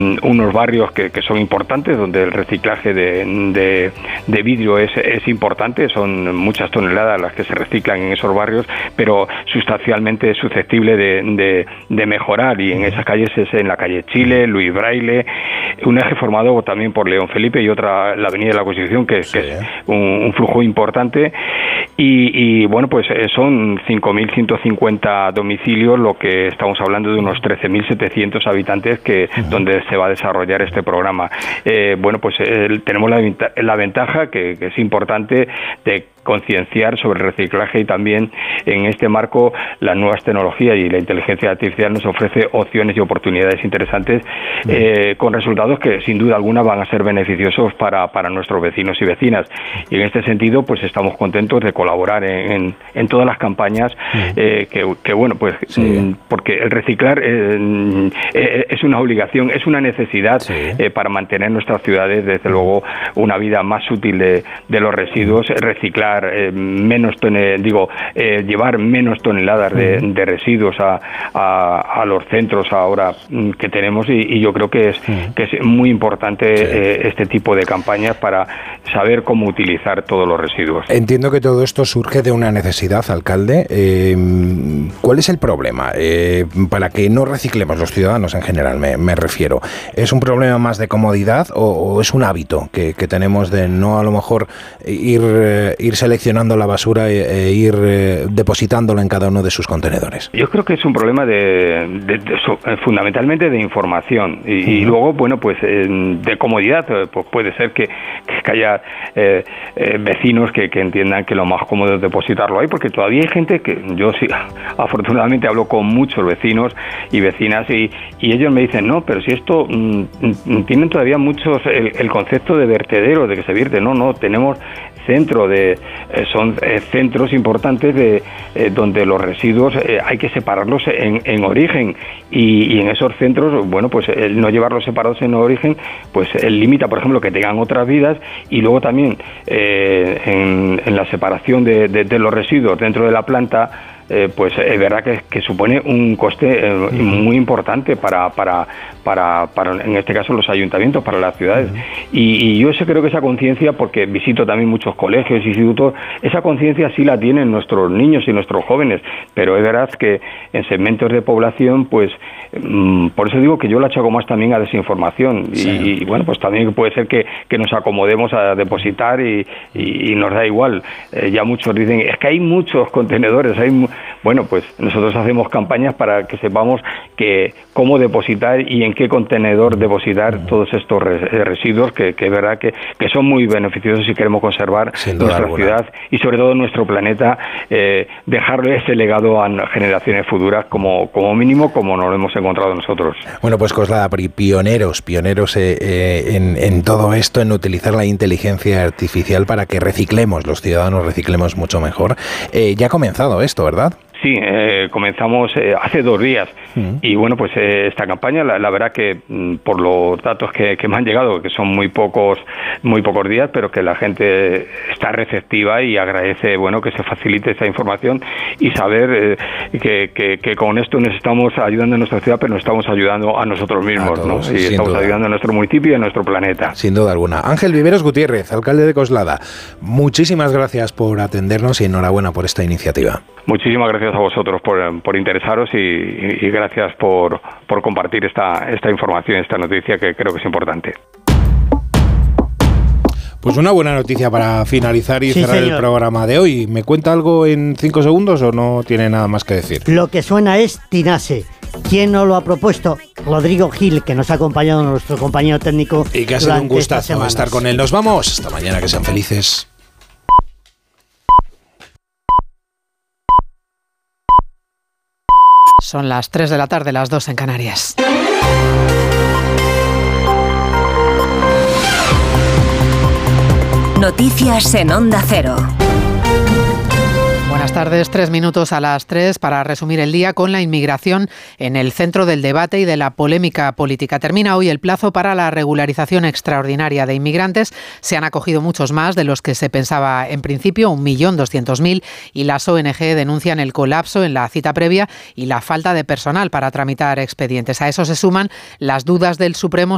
unos barrios que son importantes, donde el reciclaje de vidrio es importante, son muchas toneladas las que se reciclan en esos barrios, pero sustancialmente susceptible de mejorar, y en esas calles es en la calle Chile, Luis Braille, un eje formado también por León Felipe y otra, la Avenida de la Constitución, que es un flujo importante, y bueno, pues son 5.150 domicilios, lo que estamos hablando de unos 13.700 habitantes donde se va a desarrollar este programa. Bueno, pues tenemos la ventaja que es importante de concienciar sobre el reciclaje, y también en este marco las nuevas tecnologías y la inteligencia artificial nos ofrece opciones y oportunidades interesantes, con resultados que sin duda alguna van a ser beneficiosos para nuestros vecinos y vecinas, y en este sentido pues estamos contentos de colaborar en todas las campañas, que bueno, pues porque el reciclar es una obligación, es una necesidad para mantener nuestras ciudades, desde luego, una vida más útil de los residuos, reciclar menos llevar menos toneladas de residuos a los centros ahora que tenemos, y yo creo que es muy importante este tipo de campañas para saber cómo utilizar todos los residuos. Entiendo que todo esto surge de una necesidad, alcalde. ¿Cuál es el problema? Para que no reciclemos los ciudadanos en general, me refiero. ¿Es un problema más de comodidad o es un hábito que tenemos de no, a lo mejor, ir seleccionando la basura e ir depositándola en cada uno de sus contenedores? Yo creo que es un problema fundamentalmente de información, y luego, bueno, pues de comodidad. Pues puede ser que haya vecinos que entiendan que lo más cómodo es depositarlo ahí, porque todavía hay gente que yo sí, afortunadamente hablo con muchos vecinos y vecinas, y ellos me dicen, no, pero si esto tienen todavía muchos el concepto de vertedero, de que se vierte. No, tenemos son centros importantes donde los residuos hay que separarlos en origen, y en esos centros, bueno, pues el no llevarlos separados en origen, pues limita, por ejemplo, que tengan otras vidas, y luego también en la separación de los residuos dentro de la planta, pues es verdad que supone un coste muy importante para en este caso los ayuntamientos, para las ciudades, y yo creo que esa conciencia, porque visito también muchos colegios, institutos, esa conciencia sí la tienen nuestros niños y nuestros jóvenes, pero es verdad que en segmentos de población, pues por eso digo que yo la achaco más también a desinformación, y bueno, pues también puede ser que nos acomodemos a depositar y nos da igual. Ya muchos dicen, es que hay muchos contenedores, bueno, pues nosotros hacemos campañas para que sepamos cómo depositar y en qué contenedor depositar todos estos residuos, que es verdad que son muy beneficiosos si queremos conservar nuestra ciudad y sobre todo nuestro planeta, dejarle ese legado a generaciones futuras como mínimo, como nos lo hemos encontrado nosotros. Bueno, pues Coslada, pioneros en todo esto, en utilizar la inteligencia artificial para que reciclemos, los ciudadanos reciclemos mucho mejor. Ya ha comenzado esto, ¿verdad? Sí, comenzamos hace 2 días y bueno, pues esta campaña, la verdad que por los datos que me han llegado, que son muy pocos días, pero que la gente está receptiva y agradece, bueno, que se facilite esa información y saber que con esto nos estamos ayudando a nuestra ciudad, pero nos estamos ayudando a nosotros mismos, todos, ¿no? Y estamos ayudando a nuestro municipio y a nuestro planeta. Sin duda alguna. Ángel Viveros Gutiérrez, alcalde de Coslada, muchísimas gracias por atendernos y enhorabuena por esta iniciativa. Muchísimas gracias a vosotros por interesaros y gracias por compartir esta información, esta noticia que creo que es importante. Pues una buena noticia para finalizar y cerrar el programa de hoy. ¿Me cuenta algo en 5 segundos o no tiene nada más que decir? Lo que suena es Tinase. ¿Quién nos lo ha propuesto? Rodrigo Gil, que nos ha acompañado, nuestro compañero técnico. Y que ha sido un gustazo estar con él. Nos vamos. Hasta mañana, que sean felices. Son las 3 de la tarde, las 2 en Canarias. Noticias en Onda Cero. Buenas tardes, 3 minutos a las 3 para resumir el día con la inmigración en el centro del debate y de la polémica política. Termina hoy el plazo para la regularización extraordinaria de inmigrantes. Se han acogido muchos más de los que se pensaba en principio, 1.200.000, y las ONG denuncian el colapso en la cita previa y la falta de personal para tramitar expedientes. A eso se suman las dudas del Supremo